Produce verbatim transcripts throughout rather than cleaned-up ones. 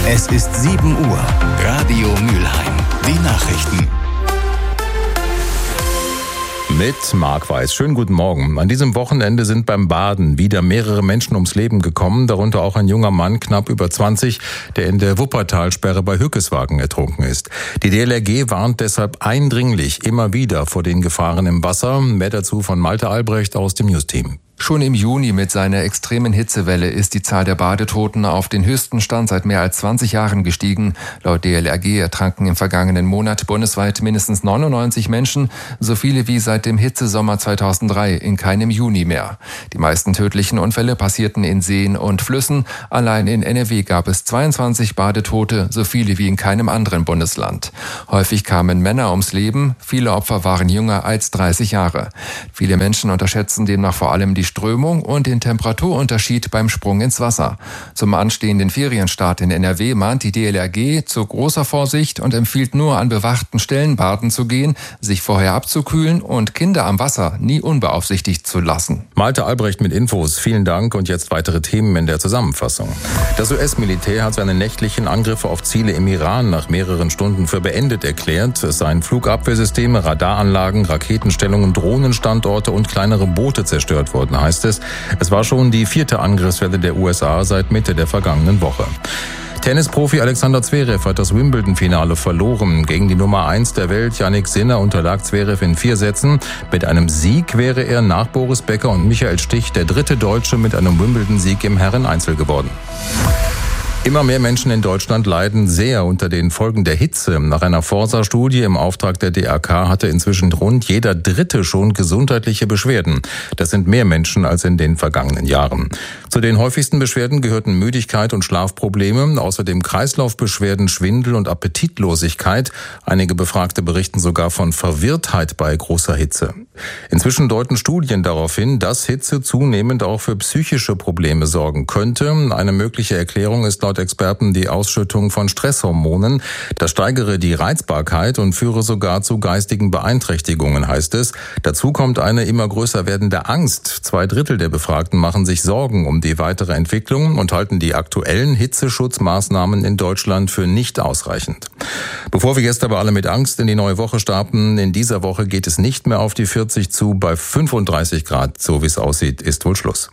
Es ist sieben Uhr. Radio Mülheim. Die Nachrichten. Mit Marc Weiß. Schönen guten Morgen. An diesem Wochenende sind beim Baden wieder mehrere Menschen ums Leben gekommen, darunter auch ein junger Mann, knapp über zwanzig, der in der Wuppertalsperre bei Hückeswagen ertrunken ist. Die D L R G warnt deshalb eindringlich immer wieder vor den Gefahren im Wasser. Mehr dazu von Malte Albrecht aus dem News-Team. Schon im Juni mit seiner extremen Hitzewelle ist die Zahl der Badetoten auf den höchsten Stand seit mehr als zwanzig Jahren gestiegen. Laut D L R G ertranken im vergangenen Monat bundesweit mindestens neunundneunzig Menschen, so viele wie seit dem Hitzesommer zweitausenddrei, in keinem Juni mehr. Die meisten tödlichen Unfälle passierten in Seen und Flüssen. Allein in N R W gab es zweiundzwanzig Badetote, so viele wie in keinem anderen Bundesland. Häufig kamen Männer ums Leben, viele Opfer waren jünger als dreißig Jahre. Viele Menschen unterschätzen demnach vor allem die Strömung und den Temperaturunterschied beim Sprung ins Wasser. Zum anstehenden Ferienstart in N R W mahnt die D L R G zu großer Vorsicht und empfiehlt nur an bewachten Stellen baden zu gehen, sich vorher abzukühlen und Kinder am Wasser nie unbeaufsichtigt zu lassen. Malte Albrecht mit Infos. Vielen Dank und jetzt weitere Themen in der Zusammenfassung. Das U S-Militär hat seine nächtlichen Angriffe auf Ziele im Iran nach mehreren Stunden für beendet erklärt. Es seien Flugabwehrsysteme, Radaranlagen, Raketenstellungen, Drohnenstandorte und kleinere Boote zerstört worden, heißt es. Es war schon die vierte Angriffswelle der U S A seit Mitte der vergangenen Woche. Tennisprofi Alexander Zverev hat das Wimbledon-Finale verloren. Gegen die Nummer eins der Welt, Jannik Sinner, unterlag Zverev in vier Sätzen. Mit einem Sieg wäre er nach Boris Becker und Michael Stich der dritte Deutsche mit einem Wimbledon-Sieg im Herren-Einzel geworden. Immer mehr Menschen in Deutschland leiden sehr unter den Folgen der Hitze. Nach einer Forsa-Studie im Auftrag der D R K hatte inzwischen rund jeder Dritte schon gesundheitliche Beschwerden. Das sind mehr Menschen als in den vergangenen Jahren. Zu den häufigsten Beschwerden gehörten Müdigkeit und Schlafprobleme, außerdem Kreislaufbeschwerden, Schwindel und Appetitlosigkeit. Einige Befragte berichten sogar von Verwirrtheit bei großer Hitze. Inzwischen deuten Studien darauf hin, dass Hitze zunehmend auch für psychische Probleme sorgen könnte. Eine mögliche Erklärung ist laut Experten die Ausschüttung von Stresshormonen. Das steigere die Reizbarkeit und führe sogar zu geistigen Beeinträchtigungen, heißt es. Dazu kommt eine immer größer werdende Angst. Zwei Drittel der Befragten machen sich Sorgen um die weitere Entwicklung und halten die aktuellen Hitzeschutzmaßnahmen in Deutschland für nicht ausreichend. Bevor wir jetzt aber alle mit Angst in die neue Woche starten, in dieser Woche geht es nicht mehr auf die vierzig zu. Bei fünfunddreißig Grad, so wie es aussieht, ist wohl Schluss.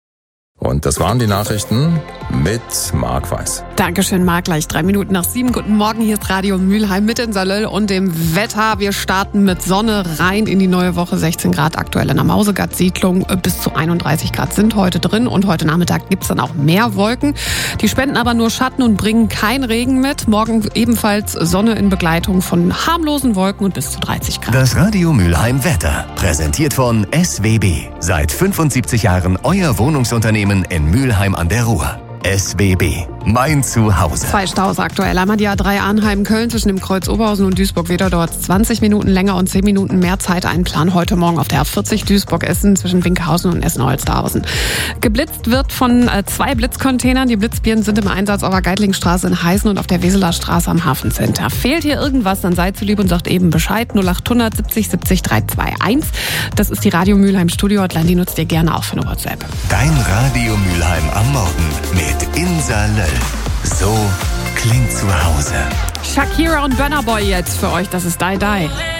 Und das waren die Nachrichten mit Marc Weiß. Dankeschön, Marc. Gleich drei Minuten nach sieben. Guten Morgen, hier ist Radio Mülheim mit in Salöll und dem Wetter. Wir starten mit Sonne rein in die neue Woche. sechzehn Grad aktuell in der Mausegatt-Siedlung. Bis zu einunddreißig Grad sind heute drin. Und heute Nachmittag gibt's dann auch mehr Wolken. Die spenden aber nur Schatten und bringen kein Regen mit. Morgen ebenfalls Sonne in Begleitung von harmlosen Wolken und bis zu dreißig Grad. Das Radio Mülheim Wetter. Präsentiert von S W B. Seit fünfundsiebzig Jahren euer Wohnungsunternehmen in Mülheim an der Ruhr. S W B, mein Zuhause. Zwei Staus aktuell. Einmal die A drei Arnheim-Köln zwischen dem Kreuz Oberhausen und Duisburg-Wedau. Dauert zwanzig Minuten länger und zehn Minuten mehr Zeit einplanen. Heute Morgen auf der A vierzig Duisburg-Essen zwischen Winkhausen und Essen-Holsterhausen. Geblitzt wird von äh, zwei Blitzcontainern. Die Blitzbirnen sind im Einsatz auf der Geitlingstraße in Heißen und auf der Weseler Straße am Hafencenter. Fehlt hier irgendwas, dann seid so lieb und sagt eben Bescheid. null acht hundert siebzig siebzig dreihundertzweiundzwanzig. Das ist die Radio Mülheim Studio-Hotline. Die nutzt ihr gerne auch für eine WhatsApp. Dein Radio Mülheim am Morgen mit Insa Löll. So klingt zu Hause. Shakira und Burna Boy jetzt für euch. Das ist Die Die.